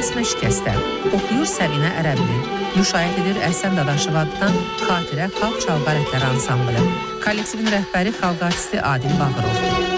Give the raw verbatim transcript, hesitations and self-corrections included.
Əsmə şikəstə, oxuyur Səbinə Ərəbli, müşayiət edir Əhsən Dadaşov adından Xatirə Xalq Çalğı Alətləri ansamblı. Kollektivin rəhbəri xalq artisti Adil Bağırov.